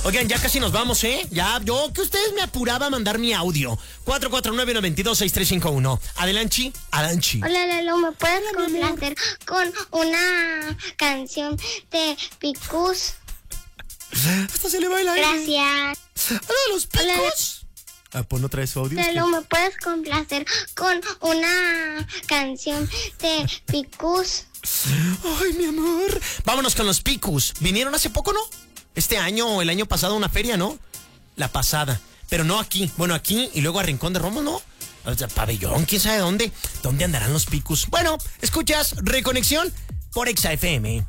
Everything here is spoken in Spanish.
Oigan, ya casi nos vamos, ¿eh? Ya, yo que ustedes me apuraba a mandar mi audio. 449-922-6351. Adelanchi. Hola, Lalo, ¿me puedes complacer con una canción de Picus? Hasta se le va el aire. Gracias. Hola, los Picus. Pon otra vez su audio. Lalo, ¿me puedes complacer con una canción de Picus? Ay, mi amor. Vámonos con los Picus. Vinieron hace poco, ¿no? Este año o el año pasado a una feria, ¿no? La pasada. Pero no aquí. Bueno, aquí y luego a Rincón de Romos, ¿no? O sea, Pabellón, quién sabe dónde. ¿Dónde andarán los Picus? Bueno, escuchas Reconexión por Exa FM.